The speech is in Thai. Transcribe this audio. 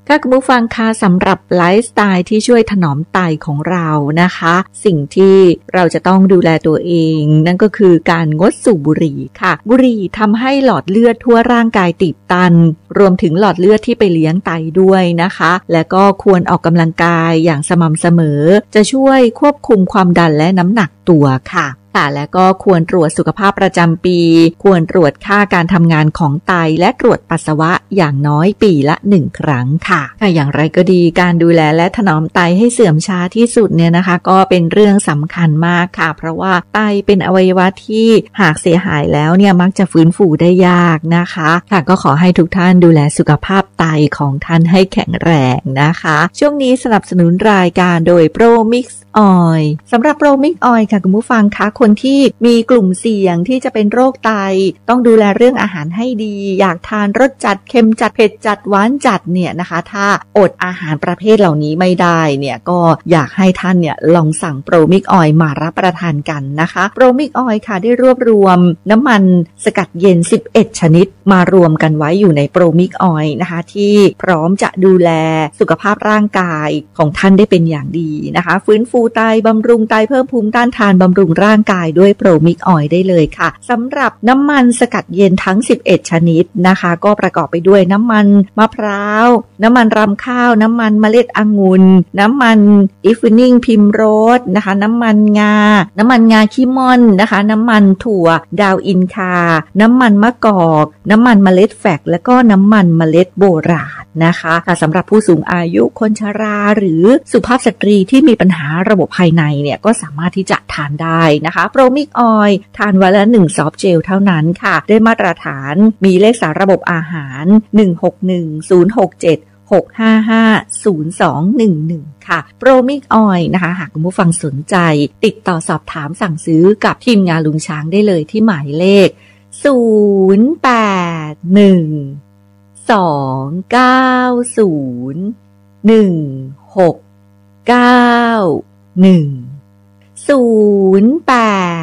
ค่ะคุณผู้ฟังคะสำหรับไลฟ์สไตล์ที่ช่วยถนอมไตของเรานะคะสิ่งที่เราจะต้องดูแลตัวเองนั่นก็คือการงดสูบบุหรี่ค่ะบุหรี่ทำให้หลอดเลือดทั่วร่างกายตีบตันรวมถึงหลอดเลือดที่ไปเลี้ยงไตด้วยนะคะและก็ควรออกกำลังกายอย่างสม่ำเสมอจะช่วยควบคุมความดันและน้ำหนักตัวค่ะและก็ควรตรวจสุขภาพประจำปีควรตรวจค่าการทำงานของไตและตรวจปัสสาวะอย่างน้อยปีละ1ครั้งค่ะอย่างไรก็ดีการดูแลและถนอมไตให้เสื่อมช้าที่สุดเนี่ยนะคะก็เป็นเรื่องสำคัญมากค่ะเพราะว่าไตเป็นอวัยวะที่หากเสียหายแล้วเนี่ยมักจะฟื้นฟูได้ยากนะคะก็ขอให้ทุกท่านดูแลสุขภาพไตของท่านให้แข็งแรงนะคะช่วงนี้สนับสนุนรายการโดย ProMix Oil สำหรับ ProMix Oil ค่ะคุณผู้ฟังคะคนที่มีกลุ่มเสี่ยงที่จะเป็นโรคไตต้องดูแลเรื่องอาหารให้ดีอยากทานรสจัดเค็มจัดเผ็ดจัดหวานจัดเนี่ยนะคะถ้าอดอาหารประเภทเหล่านี้ไม่ได้เนี่ยก็อยากให้ท่านเนี่ยลองสั่ง ProMix Oil มารับประทานกันนะคะ ProMix Oil ค่ะได้รวบรวมน้ำมันสกัดเย็น11ชนิดมารวมกันไว้อยู่ใน ProMix Oil นะคะที่พร้อมจะดูแลสุขภาพร่างกายของท่านได้เป็นอย่างดีนะคะฟื้นฟูไตบำรุงไตเพิ่มภูมิต้านทานบำรุงร่างกายด้วย ProMix Oil ได้เลยค่ะสำหรับน้ำมันสกัดเย็นทั้ง11ชนิดนะคะก็ประกอบไปด้วยน้ำมันมะพร้าวน้ำมันรำข้าวน้ำมันเมล็ดองุ่นน้ำมันอีฟนิ่งพิมโรสนะคะน้ำมันงาขี้ม่อนนะคะน้ำมันถั่วดาวอินคาน้ำมันมะกอกน้ำมันเมล็ดแฟกและก็น้ำมันเมล็ดโบราณนะคะสำหรับผู้สูงอายุคนชราหรือสุภาพสตรีที่มีปัญหาระบบภายในเนี่ยก็สามารถที่จะทานได้นะคะ ProMix Oil ทานวันละ1ซอฟต์เจลเท่านั้นค่ะได้มาตรฐานมีเลขสารระบบอาหาร161067655021ค่ะ ProMix Oil นะคะหากคุณผู้ฟังสนใจติดต่อสอบถามสั่งซื้อกับทีมงานลุงช้างได้เลยที่หมายเลข0812901691 0812901691